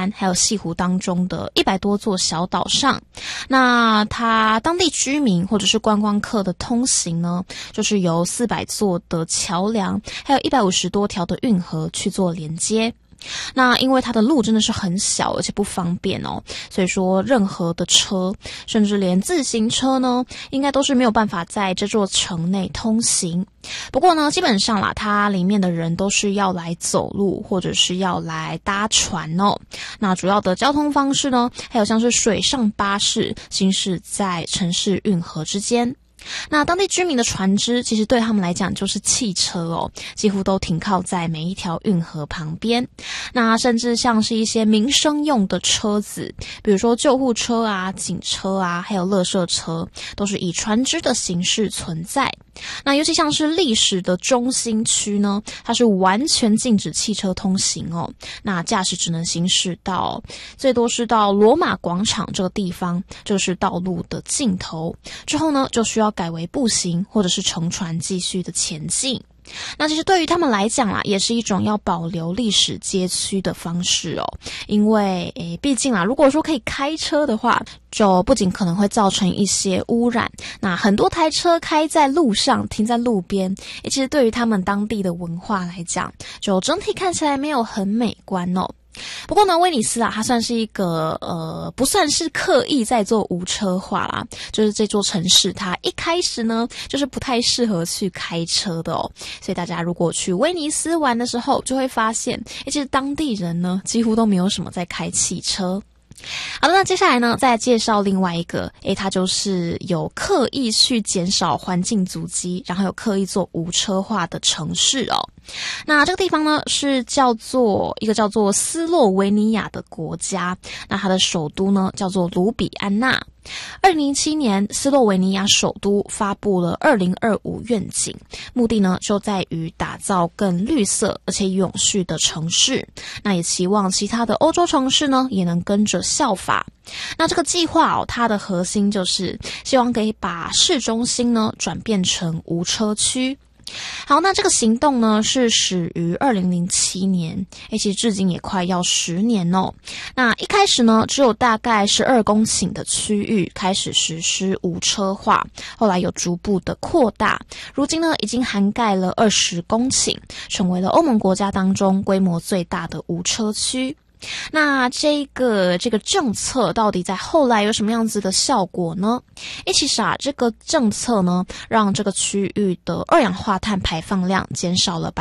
湾还有西湖当中的100多座小岛上，那它当地居民或者是观光客的通行呢，就是由400座的桥梁还有150多条的运河去做连接。那因为它的路真的是很小而且不方便哦，所以说任何的车甚至连自行车呢应该都是没有办法在这座城内通行。不过呢基本上啦，它里面的人都是要来走路或者是要来搭船哦。那主要的交通方式呢还有像是水上巴士行驶在城市运河之间。那当地居民的船只其实对他们来讲就是汽车哦，几乎都停靠在每一条运河旁边。那甚至像是一些民生用的车子，比如说救护车啊、警车啊，还有垃圾车，都是以船只的形式存在。那尤其像是历史的中心区呢，它是完全禁止汽车通行哦。那驾驶只能行驶到最多是到罗马广场这个地方，这是道路的尽头。之后呢，就需要改为步行或者是乘船继续的前进。那其实对于他们来讲啦，也是一种要保留历史街区的方式哦。因为毕竟啦，如果说可以开车的话，就不仅可能会造成一些污染，那很多台车开在路上，停在路边，其实对于他们当地的文化来讲，就整体看起来没有很美观哦。不过呢，威尼斯啊，它算是一个不算是刻意在做无车化啦，就是这座城市它一开始呢就是不太适合去开车的哦。所以大家如果去威尼斯玩的时候，就会发现其实当地人呢几乎都没有什么在开汽车。好的，那接下来呢再介绍另外一个它就是有刻意去减少环境足迹，然后有刻意做无车化的城市哦。那这个地方呢是一个叫做斯洛维尼亚的国家，那它的首都呢叫做卢比安纳。2007年斯洛维尼亚首都发布了2025愿景，目的呢就在于打造更绿色而且永续的城市，那也期望其他的欧洲城市呢也能跟着效法。那这个计划它的核心就是希望可以把市中心呢转变成无车区。好，那这个行动呢是始于2007年，其实至今也快要10年哦。那一开始呢只有大概12公顷的区域开始实施无车化，后来有逐步的扩大，如今呢已经涵盖了20公顷，成为了欧盟国家当中规模最大的无车区。那这个政策到底在后来有什么样子的效果呢？其实啊，这个政策呢，让这个区域的二氧化碳排放量减少了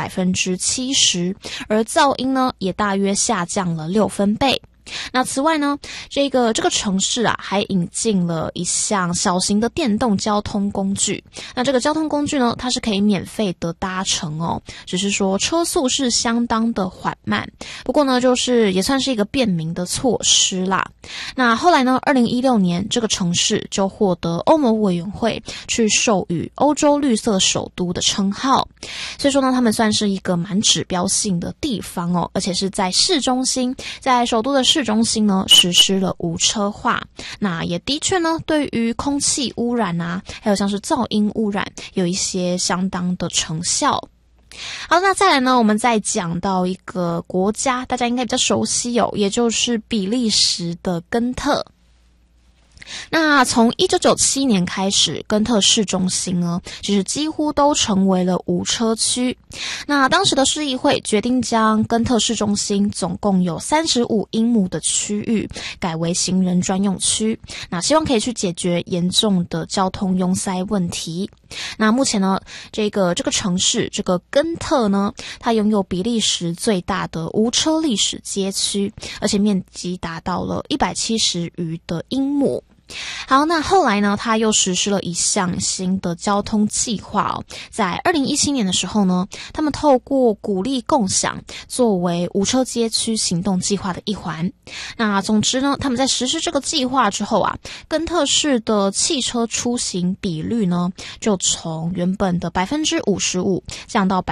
70%，而噪音呢，也大约下降了6分贝。那此外呢，这个城市啊，还引进了一项小型的电动交通工具。那这个交通工具呢，它是可以免费的搭乘哦，只是说车速是相当的缓慢。不过呢，就是也算是一个便民的措施啦。那后来呢，2016年这个城市就获得欧盟委员会去授予欧洲绿色首都的称号。所以说呢，他们算是一个蛮指标性的地方哦，而且是在市中心，在首都的市中心呢实施了无车化。那也的确呢对于空气污染啊，还有像是噪音污染有一些相当的成效。好，那再来呢，我们再讲到一个国家，大家应该比较熟悉哦，也就是比利时的根特。那从1997年开始，根特市中心呢，其实几乎都成为了无车区。那当时的市议会决定将根特市中心总共有35英亩的区域改为行人专用区，那希望可以去解决严重的交通拥塞问题。那目前呢，这个城市，这个根特呢，它拥有比利时最大的无车历史街区，而且面积达到了170余的英亩。好，那后来呢，他又实施了一项新的交通计划哦。在2017年的时候呢，他们透过鼓励共享作为无车街区行动计划的一环。那总之呢，他们在实施这个计划之后啊，根特市的汽车出行比率呢，就从原本的55%降到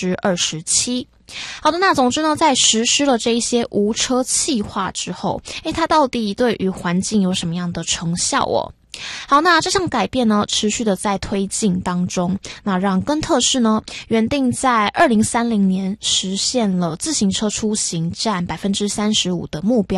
27%。好的，那总之呢，在实施了这一些无车计划之后，它到底对于环境有什么样的成效哦？好，那这项改变呢，持续的在推进当中，那让根特市呢，原定在2030年实现了自行车出行占35%的目标。